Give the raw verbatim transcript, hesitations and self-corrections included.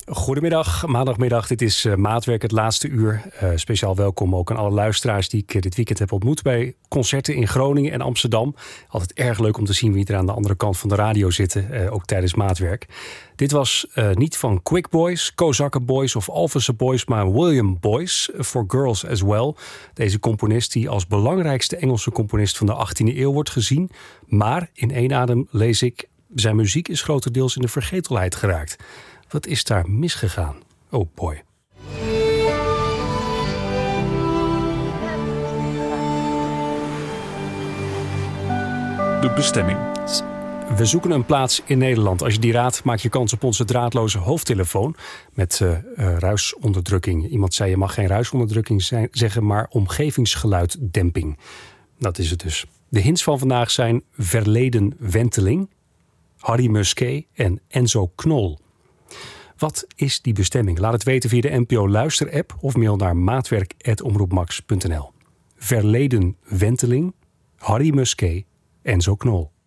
Goedemiddag, maandagmiddag. Dit is uh, Maatwerk, het laatste uur. Uh, speciaal welkom ook aan alle luisteraars die ik uh, dit weekend heb ontmoet bij concerten in Groningen en Amsterdam. Altijd erg leuk om te zien wie er aan de andere kant van de radio zitten, uh, ook tijdens Maatwerk. Dit was uh, niet van Quick Boys, Kozakken Boys of Alphense Boys, maar William Boyce, For Girls As Well. Deze componist die als belangrijkste Engelse componist van de achttiende eeuw wordt gezien. Maar in één adem lees ik, zijn muziek is grotendeels in de vergetelheid geraakt. Wat is daar misgegaan? Oh boy. De bestemming. We zoeken een plaats in Nederland. Als je die raadt, maak je kans op onze draadloze hoofdtelefoon met uh, uh, ruisonderdrukking. Iemand zei je mag geen ruisonderdrukking zijn, zeggen, maar omgevingsgeluiddemping. Dat is het dus. De hints van vandaag zijn Verleden Wenteling, Harry Musquet en Enzo Knol. Wat is die bestemming? Laat het weten via de N P O Luister-app of mail naar maatwerk apenstaartje omroepmax punt n l. Verleden Wenteling, Harry Musquet, Enzo Knol.